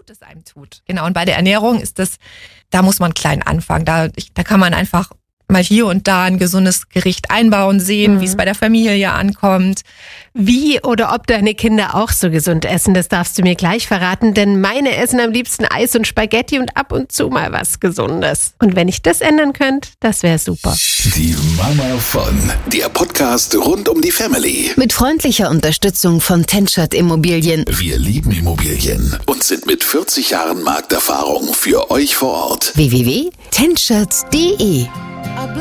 es einem tut. Genau, und bei der Ernährung da muss man klein anfangen. Da kann man einfach mal hier und da ein gesundes Gericht einbauen, sehen, wie es bei der Familie ankommt. Wie oder ob deine Kinder auch so gesund essen, das darfst du mir gleich verraten, denn meine essen am liebsten Eis und Spaghetti und ab und zu mal was Gesundes. Und wenn ich das ändern könnte, das wäre super. Die Mama von, der Podcast rund um die Family. Mit freundlicher Unterstützung von Tenschert Immobilien. Wir lieben Immobilien und sind mit 40 Jahren Markterfahrung für euch vor Ort. www.tenschert.de